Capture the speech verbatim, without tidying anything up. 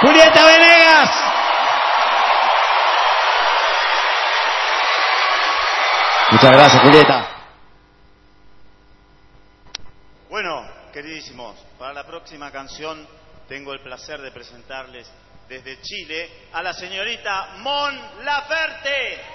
Julieta Venegas. Muchas gracias, Julieta. Bueno, queridísimos, para la próxima canción tengo el placer de presentarles desde Chile a la señorita Mon Laferte.